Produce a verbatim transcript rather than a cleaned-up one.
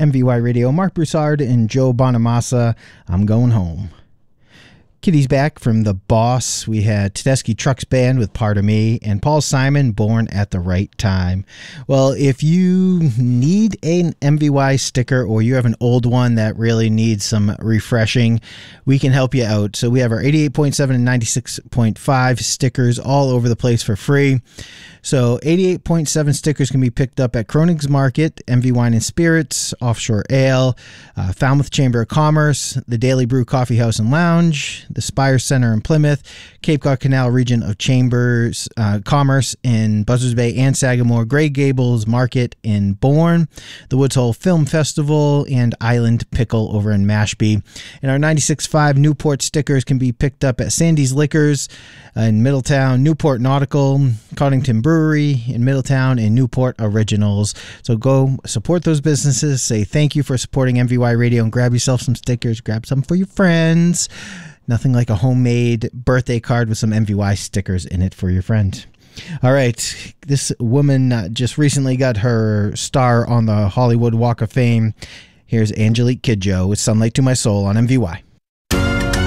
M V Y Radio, Mark Broussard and Joe Bonamassa. I'm going home. Kitty's back from The Boss. We had Tedeschi Trucks Band with Part of Me and Paul Simon, Born at the Right Time. Well, if you need an M V Y sticker or you have an old one that really needs some refreshing, we can help you out. So we have our eighty-eight point seven and ninety-six point five stickers all over the place for free. So eighty-eight point seven stickers can be picked up at Kronig's Market, M V Wine and Spirits, Offshore Ale, uh, Falmouth Chamber of Commerce, the Daily Brew Coffee House and Lounge, the Spire Center in Plymouth, Cape Cod Canal Region of Chambers uh, Commerce in Buzzards Bay and Sagamore, Grey Gables Market in Bourne, the Woods Hole Film Festival, and Island Pickle over in Mashpee. And our ninety-six point five Newport stickers can be picked up at Sandy's Liquors in Middletown, Newport Nautical, Coddington Brewery in Middletown, and Newport Originals. So go support those businesses. Say thank you for supporting M V Y Radio and grab yourself some stickers. Grab some for your friends. Nothing like a homemade birthday card with some M V Y stickers in it for your friend. All right. This woman uh, just recently got her star on the Hollywood Walk of Fame. Here's Angelique Kidjo with Sunlight to My Soul on M V Y.